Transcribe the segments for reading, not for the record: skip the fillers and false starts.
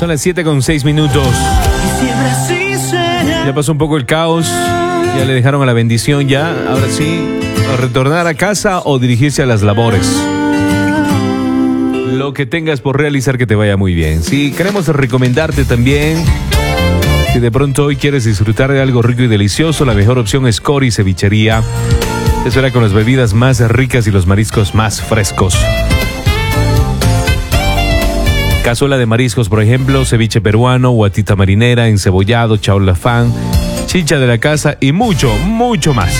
Son las 7:06. Ya pasó un poco el caos. Ya le dejaron a la bendición ya. Ahora sí, a retornar a casa o dirigirse a las labores. Lo que tengas por realizar, que te vaya muy bien. Sí, queremos recomendarte también, si de pronto hoy quieres disfrutar de algo rico y delicioso, la mejor opción es Cori Cevichería. Te espera con las bebidas más ricas y los mariscos más frescos. Cazuela de mariscos, por ejemplo, ceviche peruano, guatita marinera, encebollado, chaulafán, chicha de la casa y mucho, mucho más.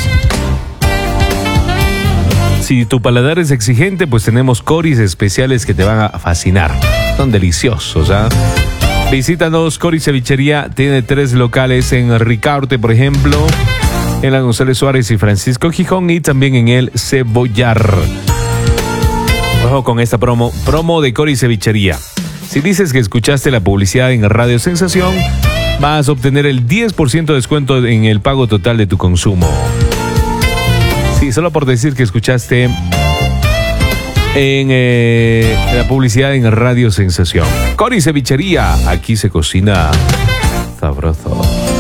Si tu paladar es exigente, pues tenemos coris especiales que te van a fascinar. Son deliciosos, ¿ah? Visítanos, Cori Cevichería. Tiene 3 locales en Ricaurte, por ejemplo, en la González Suárez y Francisco Gijón, y también en el Cebollar. Ojo con esta promo de Cori Cevichería. Si dices que escuchaste la publicidad en Radio Sensación, vas a obtener el 10% de descuento en el pago total de tu consumo. Sí, solo por decir que escuchaste en la publicidad en Radio Sensación. Cori Cevichería, aquí se cocina sabroso.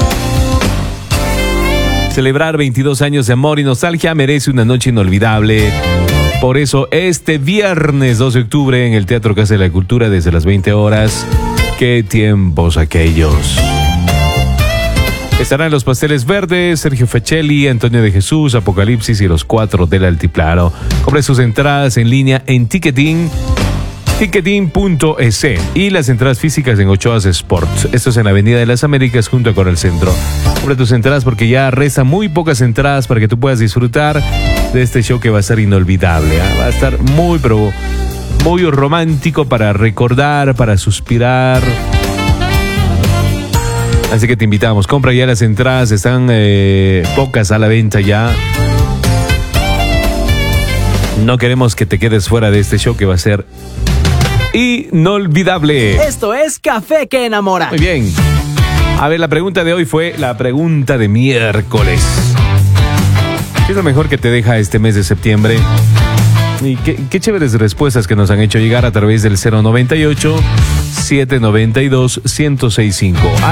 Celebrar 22 años de amor y nostalgia merece una noche inolvidable. Por eso, este viernes 2 de octubre en el Teatro Casa de la Cultura desde las 20 horas. ¡Qué tiempos aquellos! Estarán los Pasteles Verdes, Sergio Fecelli, Antonio de Jesús, Apocalipsis y los 4 del Altiplano. Compre sus entradas en línea en ticketing.es y las entradas físicas en Ochoas Sports. Esto es en la Avenida de las Américas junto a Coral Centro. Compre tus entradas porque ya restan muy pocas entradas para que tú puedas disfrutar de este show que va a ser inolvidable, ¿eh? Va a estar muy, pero muy romántico para recordar, para suspirar. Así que te invitamos, compra ya las entradas, están pocas a la venta ya. No queremos que te quedes fuera de este show que va a ser inolvidable. Esto es Café que Enamora. Muy bien. A ver, la pregunta de hoy fue la pregunta de miércoles. ¿Qué es lo mejor que te deja este mes de septiembre? Y qué chéveres respuestas que nos han hecho llegar a través del 098-792-1065.